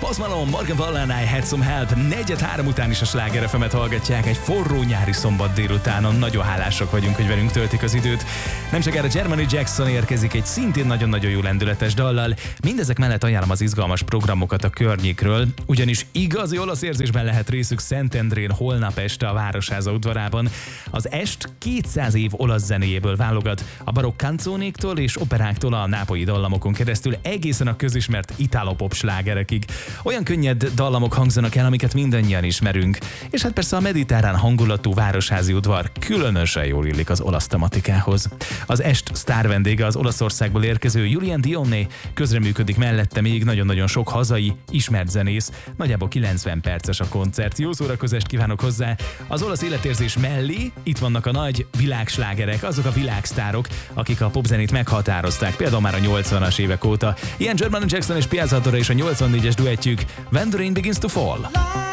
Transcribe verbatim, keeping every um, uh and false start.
Post Malone, Morgan Wallen, I Had Some Help. Negyed három után is a Sláger ef emet hallgatják egy forró nyári szombat délutánon. Nagyon hálásak vagyunk, hogy velünk töltik az időt. Nem sokára Jermaine Jackson érkezik egy szintén nagyon-nagyon jó lendületes dallal. Mindezek mellett ajánlom az izgalmas programokat a környékről, ugyanis igazi olasz érzésben lehet részük Szentendrén holnap este a Városháza udvarában. Az est kétszáz év olasz zenéjéből válogat, a barokk canzónéktól és operáktól a nápolyi dallamokon keresztül egészen a közismert italo-pop slágerekig. Olyan könnyed dallamok hangzanak el, amiket mindannyian ismerünk. És hát persze a mediterrán hangulatú városházi udvar különösen jól illik az olasz tematikához. Az est sztár vendége az Olaszországból érkező Julian Dionne, közreműködik mellette még nagyon-nagyon sok hazai, ismert zenész. Nagyjából kilencven perces a koncert. Jó szórakozást kívánok hozzá! Az olasz életérzés mellé itt vannak a nagy világslágerek, azok a világsztárok, akik a popzenét meghatározták, például már a nyolcvanas évek óta. Ilyen Jermaine Jackson és Piazza Dora és a nyolcvannégyes duettjük When the Rain Begins to Fall.